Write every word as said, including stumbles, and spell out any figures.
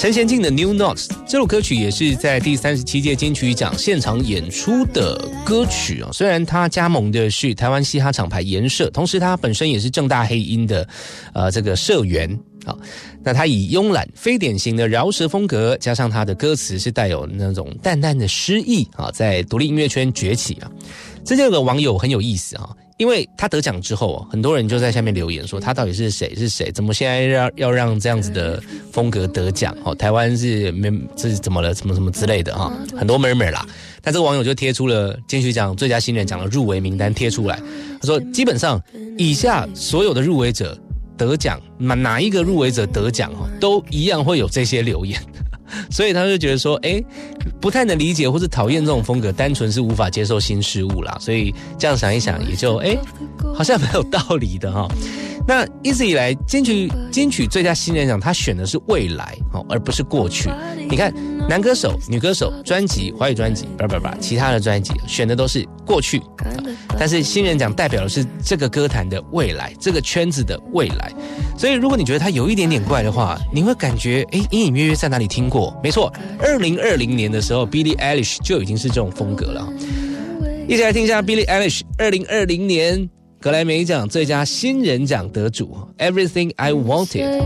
陈贤进的 New Notes 这首歌曲也是在第三十七届金曲奖现场演出的歌曲啊。虽然他加盟的是台湾嘻哈厂牌颜社，同时他本身也是政大黑鹰的呃这个社员啊。那他以慵懒非典型的饶舌风格，加上他的歌词是带有那种淡淡的诗意啊，在独立音乐圈崛起啊。这就有个网友很有意思啊。因为他得奖之后，很多人就在下面留言说他到底是谁是谁，怎么现在要要让这样子的风格得奖？哦，台湾是没是怎么了，什么什么之类的哈，很多 murmur 啦。但这个网友就贴出了金曲奖最佳新人奖的入围名单贴出来，他说基本上以下所有的入围者得奖，哪哪一个入围者得奖都一样会有这些留言。所以他就觉得说，哎，不太能理解或是讨厌这种风格，单纯是无法接受新事物啦。所以这样想一想，也就哎，好像蛮有道理的哈。那一直以来，金曲金曲最佳新人奖，他选的是未来哦，而不是过去。你看，男歌手、女歌手、专辑、华语专辑，叭叭叭，其他的专辑选的都是过去，但是新人奖代表的是这个歌坛的未来，这个圈子的未来。所以，如果你觉得它有一点点怪的话，你会感觉哎，隐隐约约在哪里听过？没错，二零二零年的时候 ，Billie Eilish 就已经是这种风格了。一起来听一下 Billie Eilish 二零二零年格莱美奖最佳新人奖得主 Everything I Wanted。